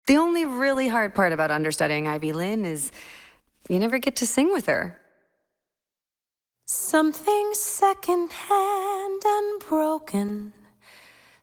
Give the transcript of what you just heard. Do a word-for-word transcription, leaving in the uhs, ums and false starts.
The only really hard part about understudying Ivy Lynn is you never get to sing with her. Something secondhand and broken